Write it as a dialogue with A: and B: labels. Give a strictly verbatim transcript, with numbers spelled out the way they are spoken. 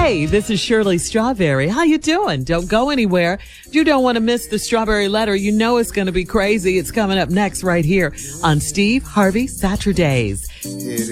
A: Hey, this is Shirley Strawberry. How you doing? Don't go anywhere. If you don't want to miss the Strawberry Letter, you know it's going to be crazy. It's coming up next right here on Steve Harvey Saturdays.